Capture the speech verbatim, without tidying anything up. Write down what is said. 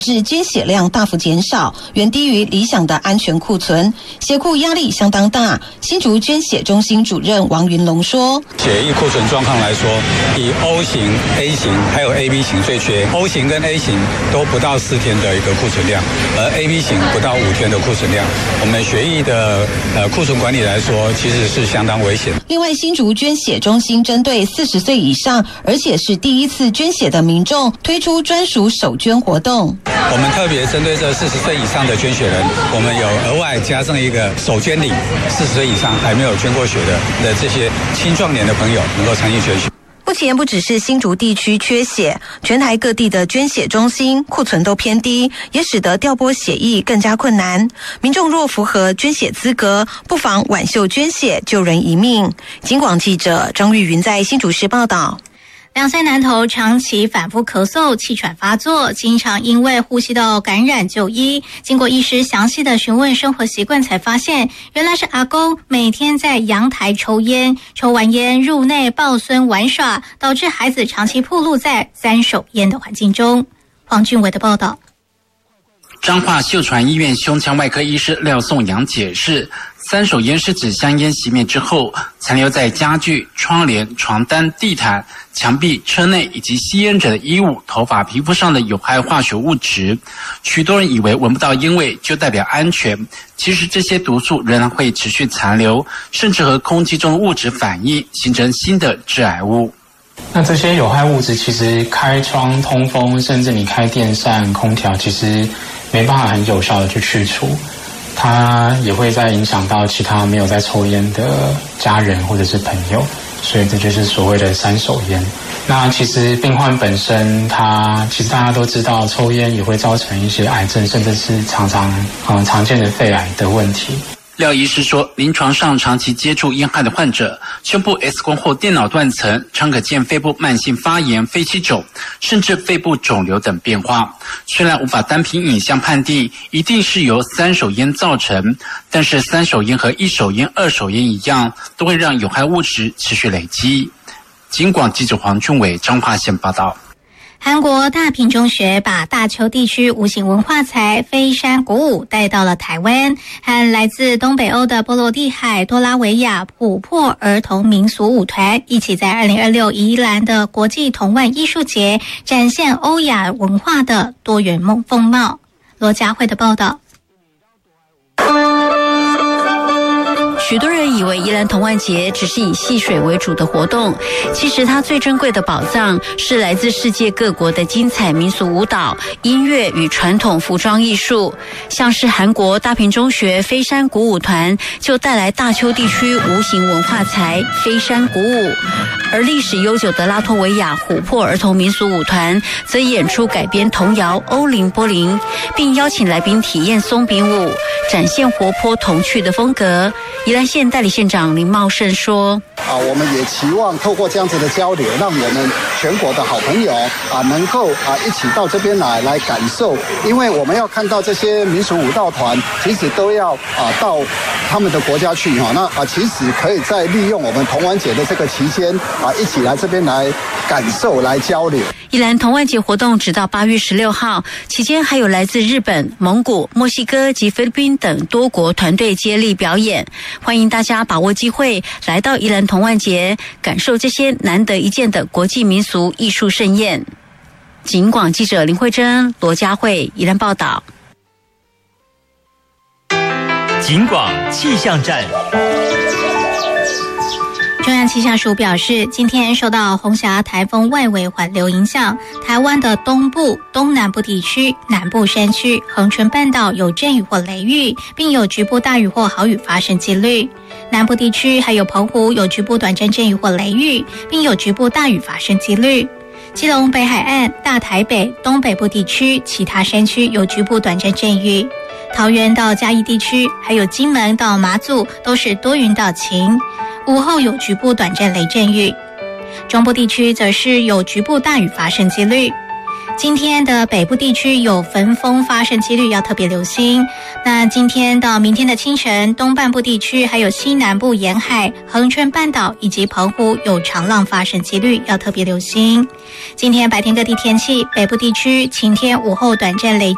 致捐血量大幅减少，远低于理想的安全库存，血库压力相当大。新竹捐血中心主任王云龙说：“ 血液库存状况来说，以 O 型、A 型还有 A B 型最缺 ，O 型跟 A 型都不到四天的一个库存量，而 A B 型不到五天的库存量。我们血液的呃库存管理来说，其实是相当危险。” 另外，新竹捐血中心针对四十岁以上，而且是第一次捐血的民众，推出专属手捐活动。 我们特别针对这四十岁以上的捐血人，我们有额外加上一个手捐礼，四十岁以上还没有捐过血的的这些青壮年的朋友能够参与捐血。 目前不只是新竹地区缺血，全台各地的捐血中心库存都偏低，也使得调拨血液更加困难。民众若符合捐血资格，不妨挽袖捐血，救人一命。警广记者张玉云在新竹市报道。 两岁男童长期反复咳嗽、气喘发作，经常因为呼吸道感染就医。经过医师详细的询问生活习惯，才发现原来是阿公每天在阳台抽烟，抽完烟入内抱孙玩耍，导致孩子长期暴露在三手烟的环境中。黄俊伟的报道。 彰化秀传医院胸腔外科医师廖颂阳解释，三手烟是指香烟熄灭之后残留在家具、窗帘、床单、地毯、墙壁、车内以及吸烟者的衣物、头发、皮肤上的有害化学物质。许多人以为闻不到烟味就代表安全，其实这些毒素仍然会持续残留，甚至和空气中的物质反应，形成新的致癌物。 那这些有害物质其实开窗通风，甚至你开电扇、空调，其实没办法很有效的去去除，它也会再影响到其他没有在抽烟的家人或者是朋友，所以这就是所谓的三手烟。那其实病患本身，他其实大家都知道，抽烟也会造成一些癌症，甚至是常常嗯常见的肺癌的问题。 廖医师说，临床上长期接触烟害的患者，胸部 X 光后电脑断层，常可见肺部慢性发炎、肺气肿，甚至肺部肿瘤等变化。虽然无法单凭影像判定一定是由三手烟造成，但是三手烟和一手烟、二手烟一样，都会让有害物质持续累积。警广记者黄俊伟彰化县报道。 韩国大平中学把大邱地区无形文化财飞山鼓舞带到了台湾，和来自东北欧的波罗的海多拉维亚琥珀儿童民俗舞团一起在二零二六宜兰的国际童玩艺术节展现欧亚文化的多元风貌。罗佳慧的报道。 许多人以为宜兰童玩节只是以戏水为主的活动，其实它最珍贵的宝藏是来自世界各国的精彩民俗舞蹈、音乐与传统服装艺术。像是韩国大平中学飞山鼓舞团就带来大邱地区无形文化财飞山鼓舞，而历史悠久的拉脱维亚琥珀儿童民俗舞团则演出改编童谣《欧林波林》，并邀请来宾体验松饼舞，展现活泼童趣的风格。宜兰县代理县长林茂盛说：“ 啊，我们也期望透过这样子的交流，让我们全国的好朋友啊，能够啊一起到这边来来感受，因为我们要看到这些民俗舞蹈团，其实都要啊到他们的国家去哈。那啊，其实可以在利用我们童玩节的这个期间啊，一起来这边来感受、来交流。” 宜兰童玩节活动直到八月十六号，期间还有来自日本、蒙古、墨西哥及菲律宾等多国团队接力表演。欢迎大家把握机会来到宜兰童玩节，感受这些难得一见的国际民俗艺术盛宴。警广记者林慧珍、罗佳慧宜兰报道。 警广气象站。 中央气象署表示，今天受到红霞台风外围环流影响，台湾的东部、东南部地区、南部山区、恒春半岛有阵雨或雷雨，并有局部大雨或豪雨发生几率。南部地区还有澎湖有局部短暂阵雨或雷雨，并有局部大雨发生几率。基隆北海岸、大台北、东北部地区、其他山区有局部短暂阵雨。桃园到嘉义地区，还有金门到马祖都是多云到晴。午后有局部短暂雷阵雨，中部地区则是有局部大雨发生几率。今天的北部地区有焚风发生几率，要特别留心。那今天到明天的清晨，东半部地区还有西南部沿海、恒春半岛以及澎湖有长浪发生几率，要特别留心。今天白天各地天气，北部地区晴天，午后短暂雷阵